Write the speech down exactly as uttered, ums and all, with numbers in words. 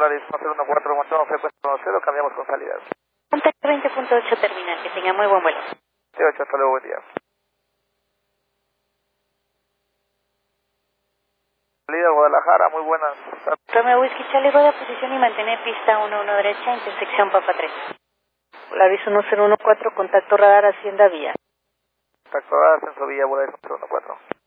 Polaris uno cero uno cuatro, montamos frecuencia uno cero, cambiamos con salida. Contacto veinte punto ocho terminal, que tenga muy buen vuelo. T ocho, hasta luego, buen día. Salida Guadalajara, muy buenas. Romeo Whisky Charlie, rueda posición y mantener pista uno uno derecha, intersección Papa tres. Polaris uno cero uno cuatro, contacto radar Hacienda Vía. Contacto radar, ascenso Villa, Polaris uno cero uno cuatro.